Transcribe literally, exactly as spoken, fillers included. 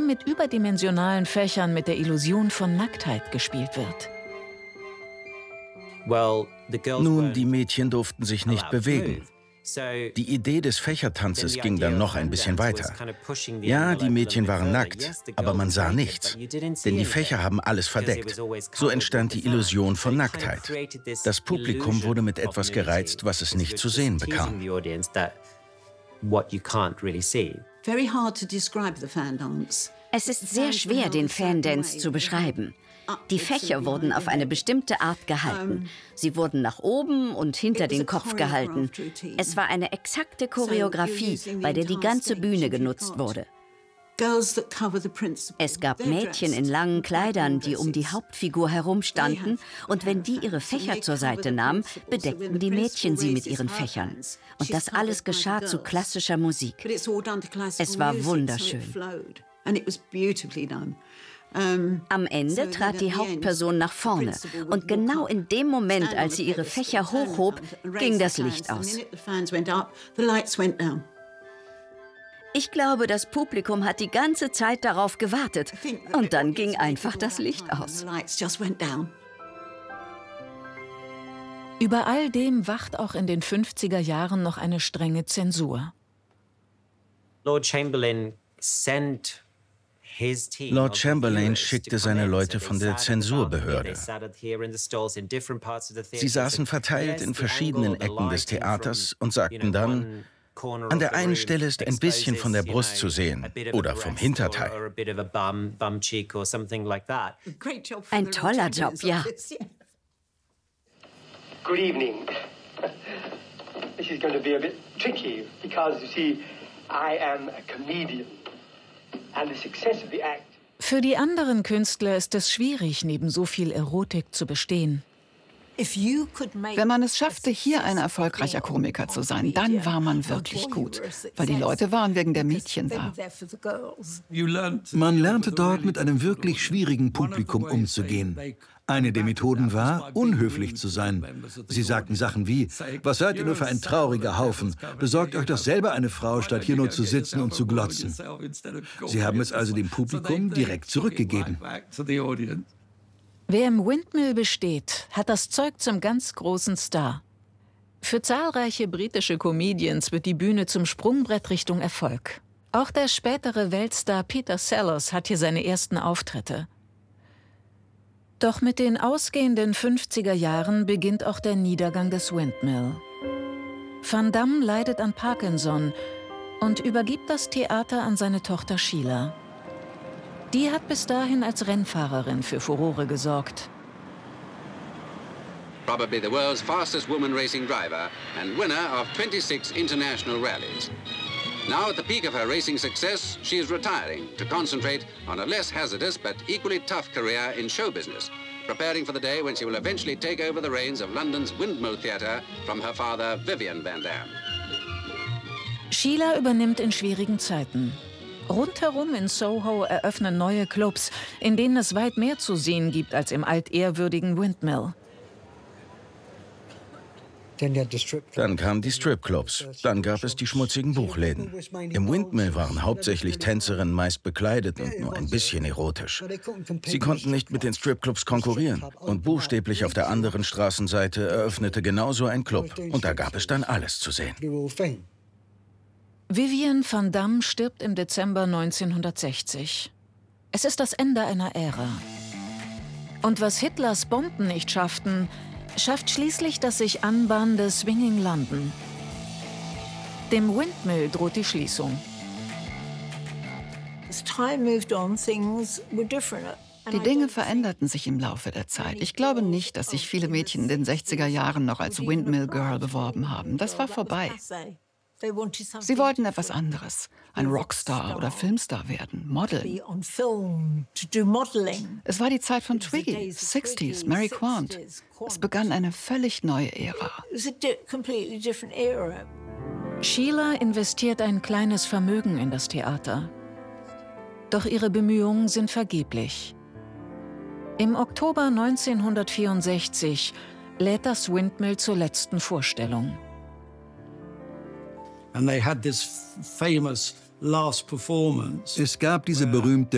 mit überdimensionalen Fächern mit der Illusion von Nacktheit gespielt wird. Nun, die Mädchen durften sich nicht bewegen. Die Idee des Fächertanzes ging dann noch ein bisschen weiter. Ja, die Mädchen waren nackt, aber man sah nichts, denn die Fächer haben alles verdeckt. So entstand die Illusion von Nacktheit. Das Publikum wurde mit etwas gereizt, was es nicht zu sehen bekam. Es ist sehr schwer, den Fandance zu beschreiben. Die Fächer wurden auf eine bestimmte Art gehalten. Sie wurden nach oben und hinter den Kopf gehalten. Es war eine exakte Choreografie, bei der die ganze Bühne genutzt wurde. Es gab Mädchen in langen Kleidern, die um die Hauptfigur herumstanden, und wenn die ihre Fächer zur Seite nahmen, bedeckten die Mädchen sie mit ihren Fächern. Und das alles geschah zu klassischer Musik. Es war wunderschön. Am Ende trat die Hauptperson nach vorne und genau in dem Moment, als sie ihre Fächer hochhob, ging das Licht aus. Ich glaube, das Publikum hat die ganze Zeit darauf gewartet und dann ging einfach das Licht aus. Über all dem wacht auch in den fünfziger Jahren noch eine strenge Zensur. Lord Chamberlain sent Lord Chamberlain schickte seine Leute von der Zensurbehörde. Sie saßen verteilt in verschiedenen Ecken des Theaters und sagten dann, an der einen Stelle ist ein bisschen von der Brust zu sehen oder vom Hinterteil. Ein toller Job, ja. Good evening. This is going to be a bit tricky because you see, I am a comedian. Für die anderen Künstler ist es schwierig, neben so viel Erotik zu bestehen. Wenn man es schaffte, hier ein erfolgreicher Komiker zu sein, dann war man wirklich gut, weil die Leute waren wegen der Mädchen da. Man lernte dort, mit einem wirklich schwierigen Publikum umzugehen. Eine der Methoden war, unhöflich zu sein. Sie sagten Sachen wie, was seid ihr nur für ein trauriger Haufen? Besorgt euch doch selber eine Frau, statt hier nur zu sitzen und zu glotzen. Sie haben es also dem Publikum direkt zurückgegeben. Wer im Windmill besteht, hat das Zeug zum ganz großen Star. Für zahlreiche britische Comedians wird die Bühne zum Sprungbrett Richtung Erfolg. Auch der spätere Weltstar Peter Sellers hat hier seine ersten Auftritte. Doch mit den ausgehenden fünfziger Jahren beginnt auch der Niedergang des Windmill. Van Damme leidet an Parkinson und übergibt das Theater an seine Tochter Sheila. Die hat bis dahin als Rennfahrerin für Furore gesorgt. Probably the world's fastest woman racing driver and winner of twenty-six international rallies. Now at the peak of her racing success, she is retiring to concentrate on a less hazardous but equally tough career in show business, preparing for the day when she will eventually take over the reins of London's Windmill Theatre from her father Vivian Van Damme. Sheila übernimmt in schwierigen Zeiten. Rundherum in Soho eröffnen neue Clubs, in denen es weit mehr zu sehen gibt als im altehrwürdigen Windmill. Dann kamen die Stripclubs, dann gab es die schmutzigen Buchläden. Im Windmill waren hauptsächlich Tänzerinnen meist bekleidet und nur ein bisschen erotisch. Sie konnten nicht mit den Stripclubs konkurrieren und buchstäblich auf der anderen Straßenseite eröffnete genauso ein Club und da gab es dann alles zu sehen. Vivian Van Damme stirbt im Dezember neunzehnhundertsechzig. Es ist das Ende einer Ära. Und was Hitlers Bomben nicht schafften, schafft schließlich das sich anbahnende Swinging London. Dem Windmill droht die Schließung. Die Dinge veränderten sich im Laufe der Zeit. Ich glaube nicht, dass sich viele Mädchen in den sechziger Jahren noch als Windmill Girl beworben haben. Das war vorbei. Sie wollten etwas anderes, ein Rockstar oder Filmstar werden, Model. Es war die Zeit von Twiggy, sechziger, Mary Quant. Es begann eine völlig neue Ära. Sheila investiert ein kleines Vermögen in das Theater. Doch ihre Bemühungen sind vergeblich. Im Oktober neunzehnhundertvierundsechzig lädt das Windmill zur letzten Vorstellung. Es gab diese berühmte